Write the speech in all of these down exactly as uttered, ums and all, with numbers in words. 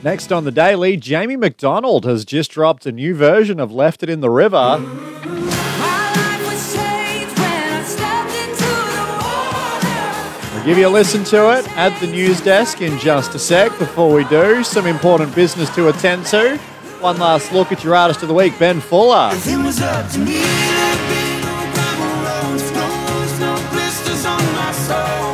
Next on the Daily, Jamie McDonald has just dropped a new version of Left It in the River. We'll give you a listen to it at the news desk in just a sec. Before we do, some important business to attend to. One last look at your artist of the week, Ben Fuller. If it was up to me, there'd be no gravel roads, no, no blisters on my soul.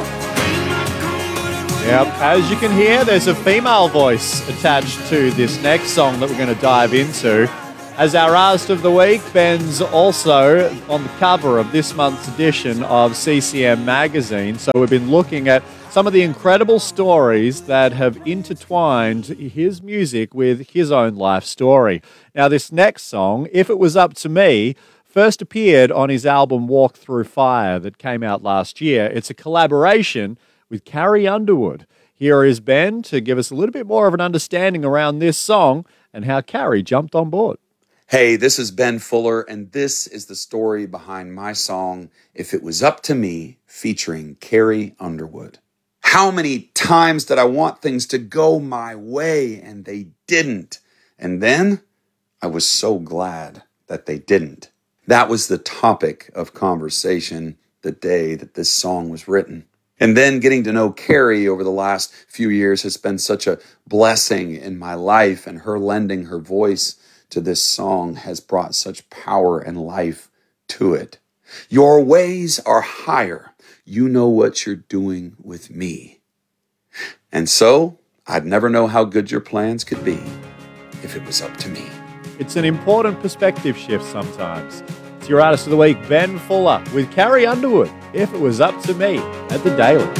Yep, as you can hear, there's a female voice attached to this next song that we're going to dive into. As our artist of the week, Ben's also on the cover of this month's edition of C C M magazine. So we've been looking at some of the incredible stories that have intertwined his music with his own life story. Now, this next song, If It Was Up to Me, first appeared on his album Walk Through Fire that came out last year. It's a collaboration with Carrie Underwood. Here is Ben to give us a little bit more of an understanding around this song and how Carrie jumped on board. Hey, this is Ben Fuller, and this is the story behind my song, If It Was Up to Me, featuring Carrie Underwood. How many times did I want things to go my way, and they didn't? And then I was so glad that they didn't. That was the topic of conversation the day that this song was written. And then getting to know Carrie over the last few years has been such a blessing in my life, and her lending her voice to this song has brought such power and life to it. Your ways are higher. You know what you're doing with me. And so I'd never know how good your plans could be if it was up to me. It's an important perspective shift sometimes. It's your artist of the week, Ben Fuller, with Carrie Underwood, If It Was Up to Me, at the Daily.